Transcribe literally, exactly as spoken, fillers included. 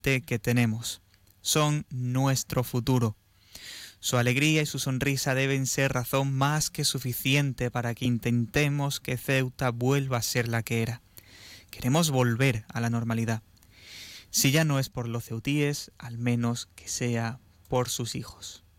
que tenemos. Son nuestro futuro. Su alegría y su sonrisa deben ser razón más que suficiente para que intentemos que Ceuta vuelva a ser la que era. Queremos volver a la normalidad. Si ya no es por los ceutíes, al menos que sea por sus hijos.